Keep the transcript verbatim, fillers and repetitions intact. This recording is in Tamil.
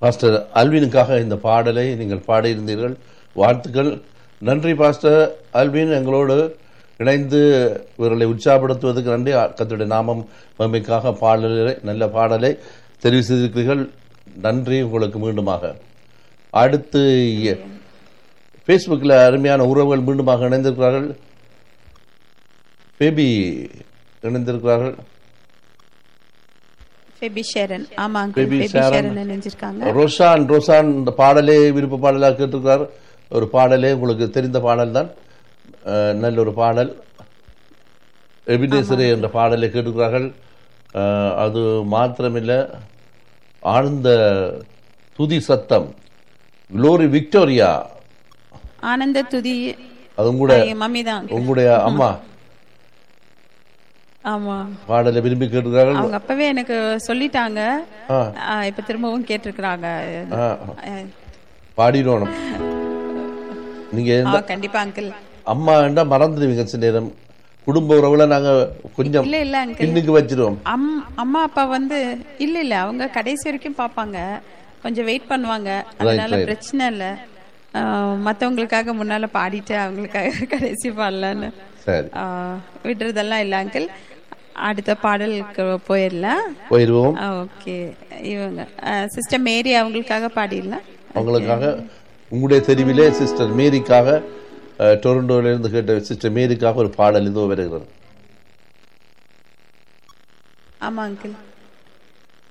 பாஸ்டர் அல்வினுக்காக இந்த பாடலை நீங்கள் பாடியிருந்தீர்கள். வாழ்த்துக்கள். நன்றி பாஸ்டர் அல்வின், எங்களோடு இணைந்து இவர்களை உற்சாகப்படுத்துவதற்கு நன்றி. கர்த்தருடைய நாமம் மகிமைக்காக பாடலை நல்ல பாடலை தெரிவு செய்திருக்கிறீர்கள். நன்றி உங்களுக்கு மீண்டுமாக. அடுத்து ஃபேஸ்புக்கில் அருமையான உறவுகள் மீண்டுமாக இணைந்திருக்கிறார்கள். பேபி இணைந்திருக்கிறார்கள். ரோஷான் ரோஷான் இந்த பாடலே விருப்ப பாடலாக கேட்டிருக்கிறார். ஒரு பாடலே உங்களுக்கு தெரிந்த பாடல் தான், நல்ல ஒரு பாடல். எபினேசரே என்ற பாடலை கேட்டிருக்கிறார்கள். அது மாத்திரமில்லை, ஆழ்ந்த துதி சத்தம், குளோரி விக்டோரியா, ஆனந்த துதி, அது கூட உங்களுடைய அம்மா ஆமா பாடலை விரும்பி கேட்டிருக்கிறார்கள். அவங்க அப்பவே எனக்கு சொல்லிட்டாங்க, இப்ப திரும்பவும் கேட்டிருக்கிறாங்க. பாடிடணும் நீங்க. கண்டிப்பா அங்கிள். அம்மா என்றா மறந்துடுவீங்க சில நேரம். குடும்ப உறவுல நாங்க கொஞ்சம் இல்ல இல்ல இன்னைக்கு வச்சிருவோம். அம்மா அப்பா வந்து இல்ல இல்ல அவங்க கடைசி வரைக்கும் பாப்பாங்க, கொஞ்சம் வெயிட் பண்ணுவாங்க, அதனால பிரச்சனை இல்ல. மத்தவங்களுக்காக முன்னால பாடிட்டு அவங்களுக்காக கடைசி பாடலான்னு விடுறதெல்லாம் இல்ல அங்கிள். அடுத்த பாடலுக்கு போயிடலாம், போயிடுவோம். ஓகே, இவங்க சிஸ்டர் மேரி அவங்களுக்காக பாடிடலாம். அவங்களுக்காக உங்களுடைய தெரிவிலே சிஸ்டர் மேரிக்காக, டொரண்டோல இருந்து கேட்ட சிஸ்டர் மேரிக்காக ஒரு பாடல் இதோ வருகிறது. ஆமா அங்கிள்.